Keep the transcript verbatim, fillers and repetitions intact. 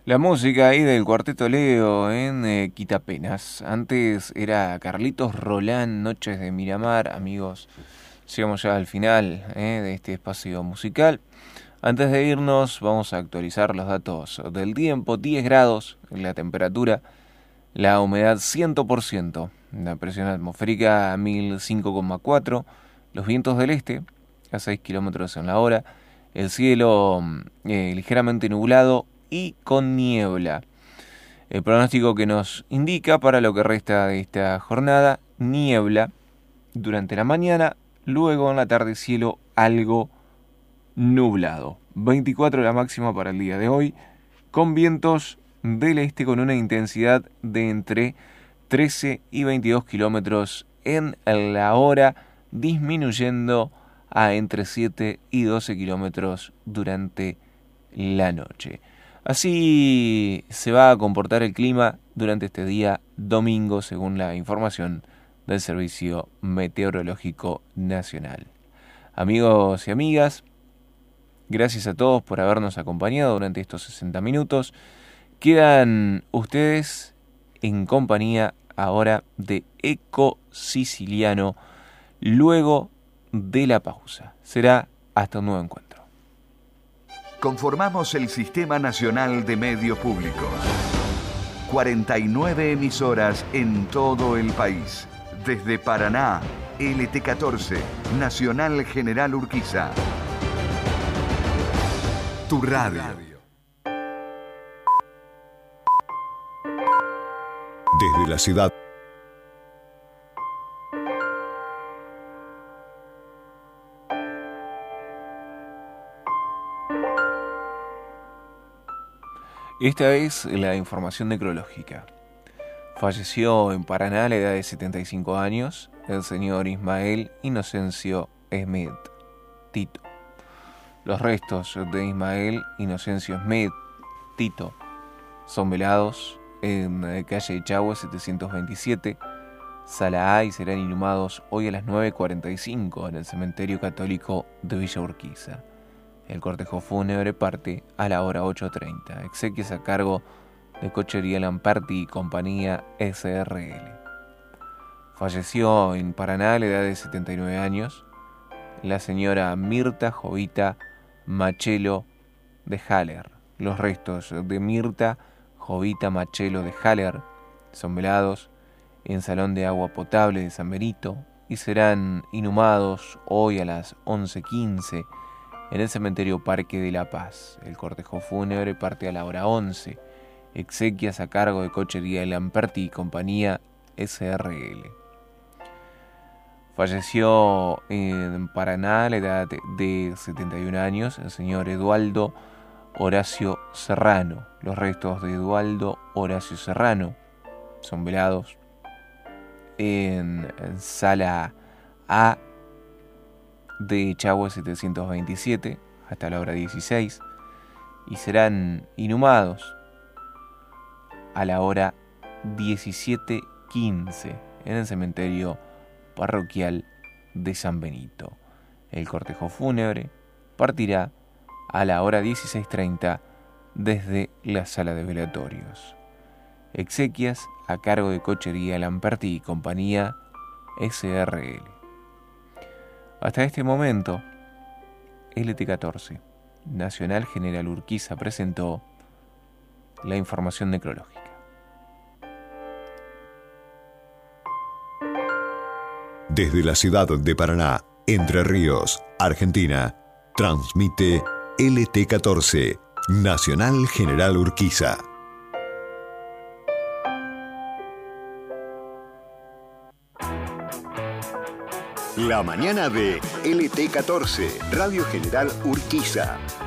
La música ahí del Cuarteto Leo en eh, Quitapenas. Antes era Carlitos Rolán, Noches de Miramar. Amigos, llegamos ya al final eh, de este espacio musical. Antes de irnos, vamos a actualizar los datos del tiempo. diez grados la temperatura, la humedad cien por ciento, la presión atmosférica mil cinco coma cuatro, los vientos del este a seis kilómetros en la hora, el cielo eh, ligeramente nublado y con niebla. El pronóstico que nos indica para lo que resta de esta jornada: niebla durante la mañana, luego en la tarde cielo algo nublado. veinticuatro la máxima para el día de hoy, con vientos del este con una intensidad de entre trece y veintidós kilómetros en la hora, disminuyendo a entre siete y doce kilómetros durante la noche. Así se va a comportar el clima durante este día domingo, según la información del Servicio Meteorológico Nacional. Amigos y amigas, gracias a todos por habernos acompañado durante estos sesenta minutos. Quedan ustedes en compañía ahora de Eco Siciliano luego de la pausa. Será hasta un nuevo encuentro. Conformamos el Sistema Nacional de Medios Públicos. cuarenta y nueve emisoras en todo el país. Desde Paraná, L T catorce, Nacional General Urquiza. Tu radio. Desde la ciudad. Esta es la información necrológica. Falleció en Paraná a la edad de setenta y cinco años el señor Ismael Inocencio Smith Tito. Los restos de Ismael Inocencio Smith Tito son velados en calle Echagüe setecientos veintisiete, sala A, y serán inhumados hoy a las nueve cuarenta y cinco en el cementerio católico de Villa Urquiza. El cortejo fúnebre parte a la hora ocho treinta. Exequias a cargo de Cochería Lamperti y Compañía S R L. Falleció en Paraná a la edad de setenta y nueve años la señora Mirta Jovita Machelo de Haller. Los restos de Mirta Jovita Machelo de Haller son velados en Salón de Agua Potable de San Benito y serán inhumados hoy a las once quince en el cementerio Parque de la Paz. El cortejo fúnebre parte a la hora once. Exequias a cargo de Cochería Lamperti y Compañía S R L. Falleció en Paraná a la edad de setenta y un años el señor Eduardo Horacio Serrano. Los restos de Eduardo Horacio Serrano son velados en, en sala A de Echagüe setecientos veintisiete hasta la hora dieciséis y serán inhumados a la hora diecisiete quince en el cementerio parroquial de San Benito. El cortejo fúnebre partirá a la hora dieciséis treinta desde la sala de velatorios. Exequias a cargo de Cochería Lamperti y Compañía S R L. Hasta este momento, L T catorce, Nacional General Urquiza, presentó la información necrológica. Desde la ciudad de Paraná, Entre Ríos, Argentina, transmite L T catorce, Nacional General Urquiza. La mañana de L T catorce, Radio General Urquiza.